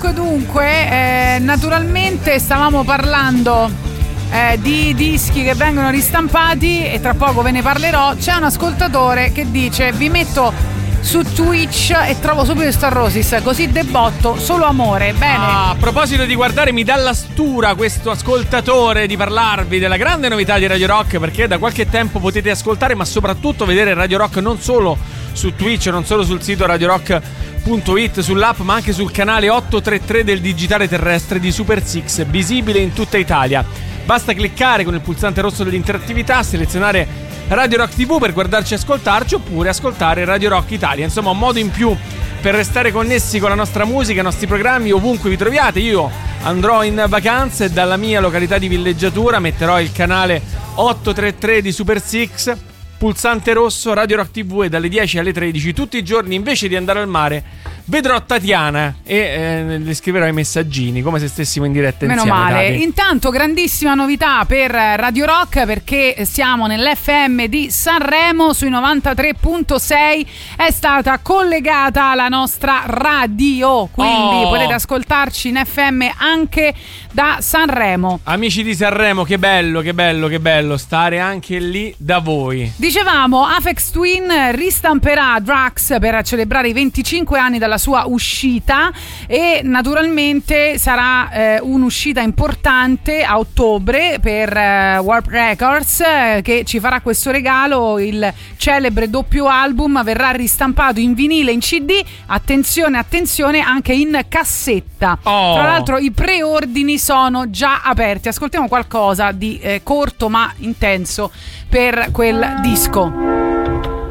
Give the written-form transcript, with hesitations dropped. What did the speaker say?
Dunque, naturalmente stavamo parlando di dischi che vengono ristampati e tra poco ve ne parlerò. C'è un ascoltatore che dice: vi metto su Twitch e trovo subito Star Roses, così debotto, solo amore. Bene. A proposito di guardare, mi dà la stura questo ascoltatore di parlarvi della grande novità di Radio Rock, perché da qualche tempo potete ascoltare ma soprattutto vedere Radio Rock non solo su Twitch, non solo sul sito radiorock.it, sull'app, ma anche sul canale 833 del digitale terrestre di Super Six, visibile in tutta Italia. Basta cliccare con il pulsante rosso dell'interattività, selezionare Radio Rock TV per guardarci e ascoltarci, oppure ascoltare Radio Rock Italia. Insomma, un modo in più per restare connessi con la nostra musica, i nostri programmi ovunque vi troviate. Io andrò in vacanza e dalla mia località di villeggiatura metterò il canale 833 di Super Six, pulsante rosso, Radio Rock TV, e dalle 10 alle 13 tutti i giorni, invece di andare al mare, vedrò Tatiana e le scriverò i messaggini come se stessimo in diretta Meno insieme. male. Tati. Intanto grandissima novità per Radio Rock, perché siamo nell'FM di Sanremo sui 93.6. È stata collegata la nostra radio, quindi potete ascoltarci in FM anche da Sanremo. Amici di Sanremo, che bello, che bello, che bello stare anche lì da voi. Dicevamo, Aphex Twin ristamperà Drax per celebrare i 25 anni dalla sua uscita, e naturalmente sarà un'uscita importante a ottobre per Warp Records, che ci farà questo regalo. Il celebre doppio album verrà ristampato in vinile, in CD, attenzione attenzione, anche in cassetta. Tra l'altro i preordini sono già aperti. Ascoltiamo qualcosa di corto ma intenso per quel disco.